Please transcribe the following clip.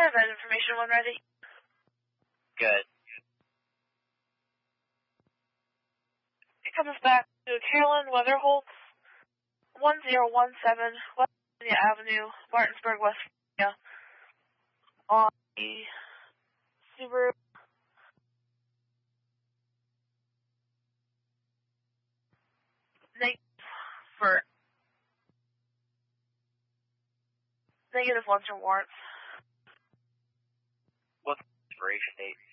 have that information when ready. Good. It comes back to Carolyn Weatherholt, 1017 West Virginia Avenue, Martinsburg, West Virginia, on the Subaru. Negative 1 for warrants. What's the expiration date?